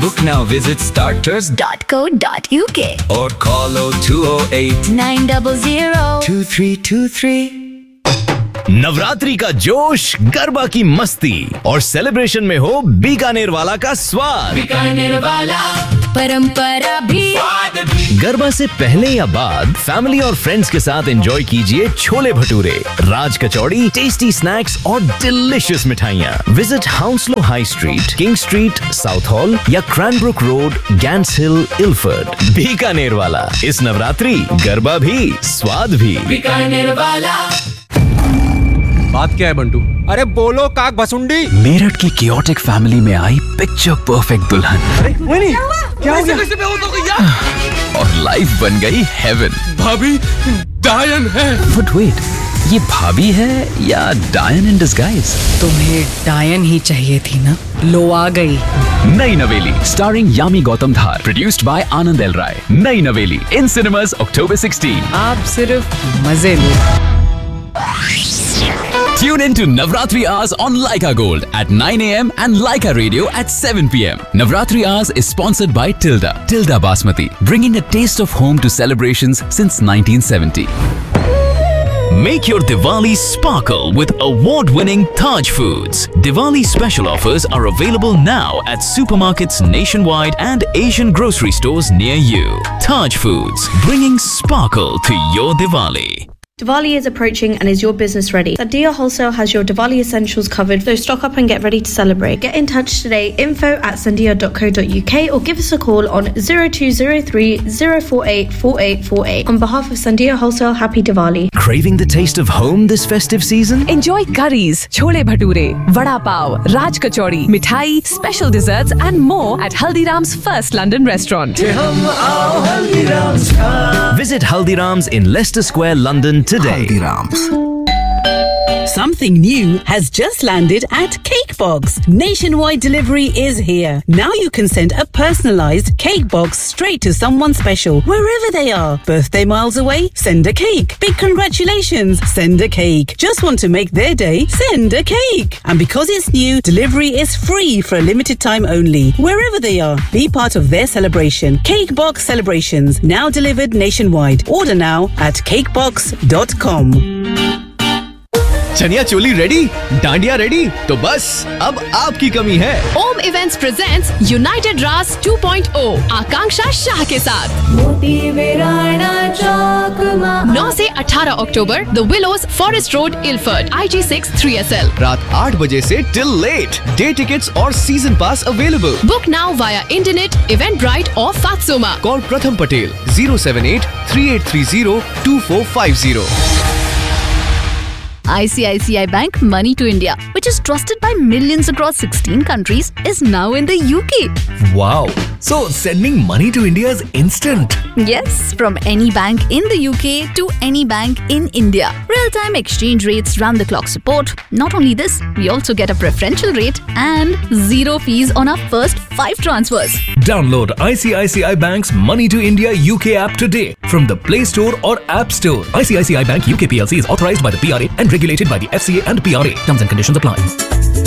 book now, visit starters.co.uk or call 0208 900 2323. Navratri का जोश, गरबा की मस्ती और सेलिब्रेशन में हो बीकानेर वाला का स्वाद। बीकानेर वाला परंपरा भी गरबा से पहले या बाद फैमिली और फ्रेंड्स के साथ एंजॉय कीजिए छोले भटूरे, राज कचौड़ी, टेस्टी स्नैक्स और डिलीशियस मिठाइयाँ। Visit हाउंसलो high street, king street, south hall या क्रैनब्रुक रोड, गैंट्स हिल, इल्फर्ड। बीकानेर वाला, इस नवरात्रि गरबा भी स्वाद भी। बीकानेर वाला। बात क्या है बंटू? अरे बोलो काक भसुंडी। मेरठ की कियोटिक फैमिली में आई पिक्चर परफेक्ट दुल्हन। अरे नहीं, क्या हो गया? और लाइफ बन गई हेवन। भाभी डायन है। बट वेट, ये भाभी है या डायन इन डिस्गाइज? तुम्हें डायन ही चाहिए थी ना, लो आ गई। नई नवेली starring Yami Gautam Dhar, produced by Anand L राय। नई नवेली इन सिनेमास October 16। आप सिर्फ मजे लो। Tune in to Navratri Hours on Laika Gold at 9 a.m. and Laika Radio at 7 p.m. Navratri Hours is sponsored by Tilda Basmati, bringing a taste of home to celebrations since 1970. Make your Diwali sparkle with award-winning Taj Foods. Diwali special offers are available now at supermarkets nationwide and Asian grocery stores near you. Taj Foods, bringing sparkle to your Diwali. Diwali is approaching and is your business ready? Sandia Wholesale has your Diwali essentials covered, so stock up and get ready to celebrate. Get in touch today, info@sandia.co.uk or give us a call on 0203 048 4848. On behalf of Sandia Wholesale, happy Diwali. Craving the taste of home this festive season? Enjoy curries, chole bhature, vada pav, raj kachori, mithai, special desserts and more at Haldiram's first London restaurant. Visit Haldiram's in Leicester Square, London today. Something new has just landed at Cakebox. Nationwide delivery is here. Now you can send a personalized cake box straight to someone special, wherever they are. Birthday miles away? Send a cake. Big congratulations? Send a cake. Just want to make their day? Send a cake. And because it's new, delivery is free for a limited time only. Wherever they are, be part of their celebration. Cakebox Celebrations, now delivered nationwide. Order now at cakebox.com. Chaniya choli ready, dandiya ready, तो बस अब आपकी कमी है। ओम events presents United रास 2.0 आकांक्षा शाह के साथ 9 से 18 अक्टूबर the willows, forest road, Ilford, IG6 3SL। रात 8 बजे से टिल लेट। डे टिकट्स और सीजन पास available. Book now via internet, Eventbrite और फात्सोमा। कॉल प्रथम Patel 078 3830 2450। ICICI Bank Money to India, which is trusted by millions across 16 countries, is now in the UK. Wow! So sending money to India is instant. Yes, from any bank in the UK to any bank in India. Real-time exchange rates, round-the-clock support. Not only this, we also get a preferential rate and 0 fees on our first 5 transfers. Download ICICI Bank's Money to India UK app today from the Play Store or App Store. ICICI Bank UK PLC is authorized by the PRA and regulated by the FCA and PRA. Terms and conditions apply.